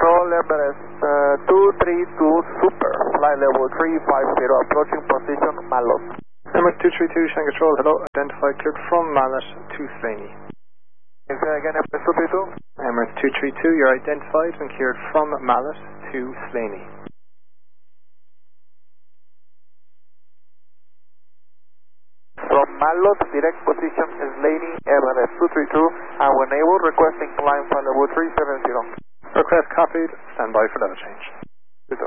Control Everest 232 Super, flight level 350, approaching position Malos. Emirates 232, Shanghai Control, hello, identified, cleared from Mallet to Slaney. Say again, Emirates 232. Emirates 232, you're identified and cleared from Mallet to Slaney. From Malos, direct position Slaney, Everest 232, and when able, requesting climb flight level 370. Request copied, stand by for level change.